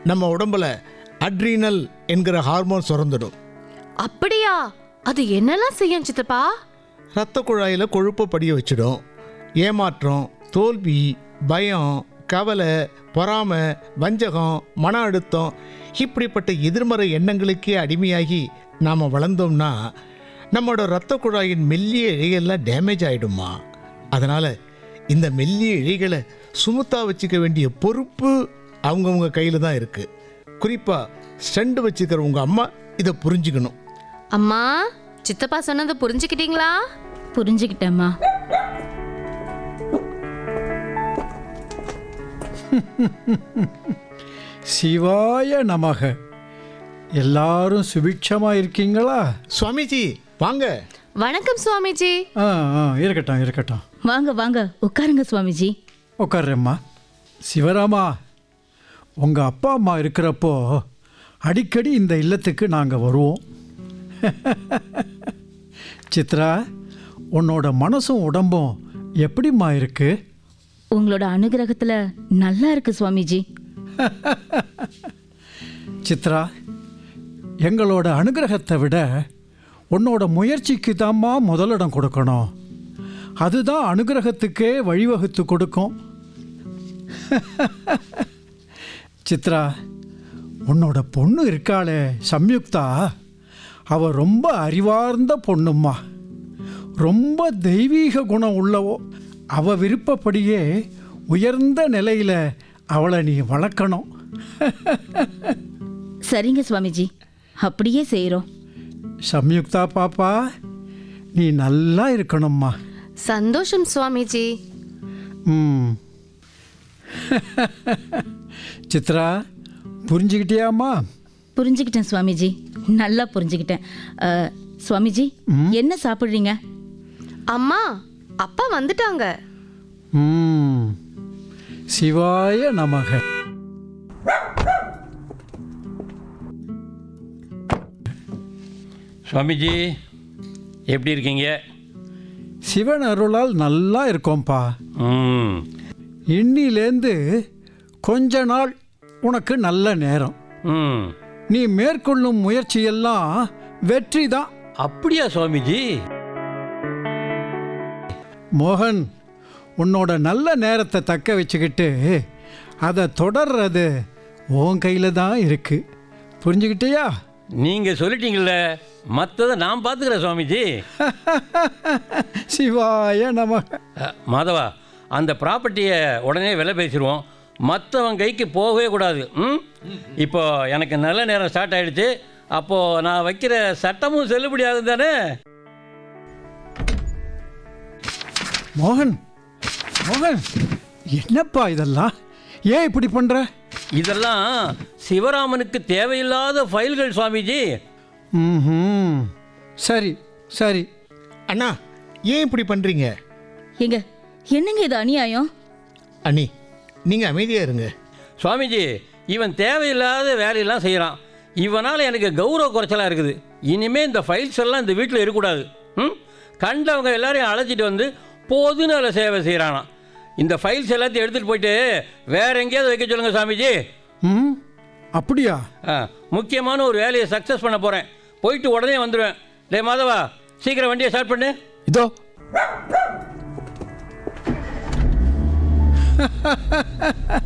நம்ம உடம்புல அட்ரீனல் என்கிற ஹார்மோன் சுரந்துடும். அப்படியா? அது என்னெல்லாம் செய்யும் சித்தப்பா? இரத்த குழாயில் கொழுப்பை படிய வச்சிடும். ஏமாற்றம், தோல்வி, பயம், கவலை, பொறாமை, வஞ்சகம், மன அழுத்தம் இப்படிப்பட்ட எதிர்மறை எண்ணங்களுக்கே அடிமையாகி நாம் வளர்ந்தோம்னா நம்மளோட இரத்த குழாயின் மெல்லிய இழைகள்லாம் டேமேஜ் ஆகிடுமா. அதனால் இந்த மெல்லிய இழைகளை சுமுத்தா வச்சுக்க வேண்டிய பொறுப்பு அவங்கவுங்க கையில் தான் இருக்குது. குறிப்பாக ஸ்டண்ட் வச்சுக்கிற உங்கள் அம்மா இதை புரிஞ்சுக்கணும். அம்மா, சித்தப்பா சொன்னதை புரிஞ்சுக்கிட்டீங்களா? புரிஞ்சுக்கிட்டேம்மா. சிவாய நமக. எல்லாரும் சுபிட்சமா இருக்கீங்களா? சுவாமிஜி வாங்க. வணக்கம் சுவாமிஜி. இருக்கட்டும் இருக்கட்டும். வாங்க வாங்க, உட்காருங்க சுவாமிஜி. உட்கார்றேம்மா. சிவராமா, உங்கள் அப்பா அம்மா இருக்கிறப்போ அடிக்கடி இந்த இல்லத்துக்கு நாங்கள் வருவோம். சித்ரா, உன்னோட மனசும் உடம்பும் எப்படிம்மா இருக்கு? உங்களோட அனுகிரகத்துல நல்லா இருக்கு சுவாமிஜி. சித்ரா, எங்களோட அனுகிரகத்தை விட உன்னோட முயற்சிக்கு தாம்மா முதலிடம் கொடுக்கணும். அதுதான் அனுகிரகத்துக்கே வழிவகுத்து கொடுக்கும். சித்ரா, உன்னோட பொண்ணு இருக்காளே சம்யுக்தா, அவ ரொம்ப அறிவார்ந்த பொண்ணும்மா. ரொம்ப தெய்வீக குணம் உள்ளவோ. அவ விருப்பப்படியே உயர்ந்த நிலையில அவளை நீ வளர்க்கணும். சரிங்க சுவாமிஜி, அப்படியே செய்கிறோம். சம்யுக்தா பாப்பா, நீ நல்லா இருக்கணும்மா. சந்தோஷம் சுவாமிஜி. சித்ரா, புரிஞ்சுக்கிட்டியாம்மா? புரிஞ்சுக்கிட்டேன் சுவாமிஜி, நல்லா புரிஞ்சுக்கிட்டேன். சுவாமிஜி, என்ன சாப்பிட்றீங்க? அம்மா, அப்பா வந்துட்டாங்க. சிவாய நமக. சுவாமிஜி எப்படி இருக்கீங்க? சிவன் அருளால் நல்லா இருக்கோம்ப்பா. இன்னிலேருந்து கொஞ்ச நாள் உனக்கு நல்ல நேரம். நீ மேற்கொள்ளும் முயற்சியெல்லாம் வெற்றி தான். அப்படியா சுவாமிஜி? மோகன், உன்னோட நல்ல நேரத்தை தக்க வச்சுக்கிட்டு அதை தொடர்றது உன் கையில் தான் இருக்கு. புரிஞ்சுக்கிட்டியா? நீங்கள் சொல்லிட்டீங்கள, மற்றதை நான் பார்த்துக்கிறேன் சுவாமிஜி. சிவாய நமக. மாதவா, அந்த ப்ராப்பர்ட்டியை உடனே விலை பேசிடுவோம். மற்றவன் கைக்கு போகவே கூடாது. இப்போ எனக்கு நல்ல நேரம் ஸ்டார்ட் ஆகிடுச்சு. அப்போது நான் வைக்கிற சட்டமும் செல்லுபடி ஆகும் தானே? மோகன், மோகன், என்னப்பா இதெல்லாம்? ஏன் இப்படி பண்ணுற? இதெல்லாம் சிவராமனுக்கு தேவையில்லாத ஃபைல்கள் சுவாமிஜி. சரி சரி. அண்ணா, ஏன் இப்படி பண்ணுறீங்க? எங்க என்னங்க இது அநியாயம்? அண்ணி, நீங்கள் அமைதியாக இருங்க. சுவாமிஜி, இவன் தேவையில்லாத வேலையெல்லாம் செய்கிறான். இவனால் எனக்கு கௌரவ குறைச்சலாக இருக்குது. இனிமேல் இந்த ஃபைல்ஸ் எல்லாம் இந்த வீட்டில் இருக்கக்கூடாது. கண்டவங்க எல்லாரையும் அழைச்சிட்டு வந்து பொதுநல சேவை செய்கிறானா. இந்த ஃபைல்ஸ் எல்லாத்தையும் எடுத்துகிட்டு போயிட்டு வேற எங்கேயாவது வைக்க சொல்லுங்கள் சுவாமிஜி. அப்படியா? முக்கியமான ஒரு வேலையை சக்ஸஸ் பண்ண போகிறேன். போயிட்டு உடனே வந்துடுவேன். டே மாதவா, சீக்கிரம் வண்டியை ஸ்டார்ட் பண்ணு. இதோ